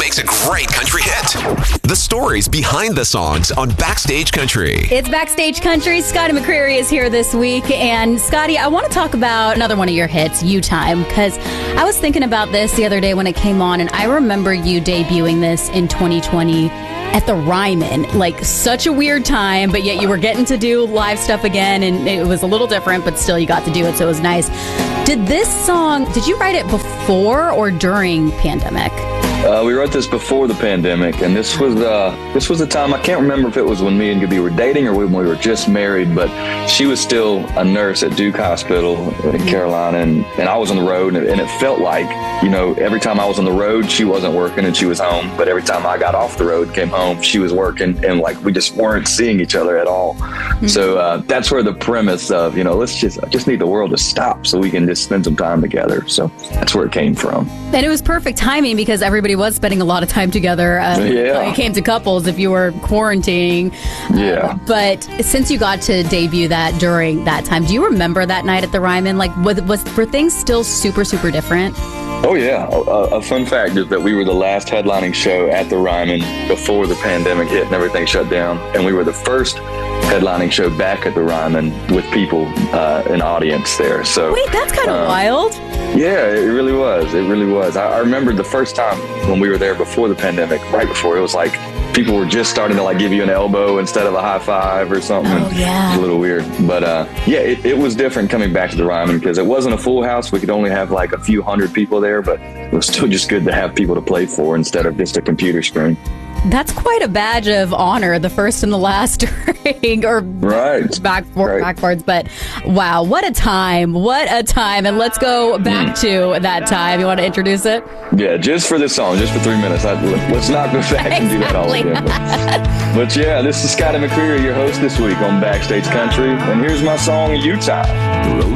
makes a great country hit. The stories behind the songs on Backstage Country. It's Backstage Country. Scotty McCreery is here this week. And Scotty, I want to talk about another one of your hits, You Time, because I was thinking about this the other day when it came on, and I remember you debuting this in 2020 at the Ryman. Like, such a weird time, but yet you were getting to do live stuff again, and it was a little different, but still you got to do it, so it was nice. Did you write it before or during pandemic? We wrote this before the pandemic, and this was the time. I can't remember if it was when me and Gabi were dating or when we were just married, but she was still a nurse at Duke Hospital in Carolina, and I was on the road, and it felt like, every time I was on the road, she wasn't working and she was home, but every time I got off the road, came home, she was working, and like we just weren't seeing each other at all. Mm-hmm. So that's where the premise of, I just need the world to stop so we can just spend some time together. So that's where it came from. And it was perfect timing because everybody was spending a lot of time together. It came to couples if you were quarantining. But since you got to debut that during that time, do you remember that night at the Ryman? Like, were things still super, super different? Oh, yeah. A fun fact is that we were the last headlining show at the Ryman before the pandemic hit and everything shut down. And we were the first headlining show back at the Ryman with people, an audience there. So wait, that's kind of wild. Yeah, it really was. It really was. I remember the first time when we were there before the pandemic, right before, it was like people were just starting to like give you an elbow instead of a high five or something. Oh, yeah. It was a little weird. But it was different coming back to the Ryman because it wasn't a full house. We could only have like a few hundred people there, but it was still just good to have people to play for instead of just a computer screen. That's quite a badge of honor, the first and the last ring, or backwards. But wow, what a time. What a time. And let's go back to that time. You want to introduce it? Yeah, just for this song, just for 3 minutes. Let's not go back and do that all again. But yeah, this is Scotty McCreery, your host this week on Backstage Country. And here's my song, You Time.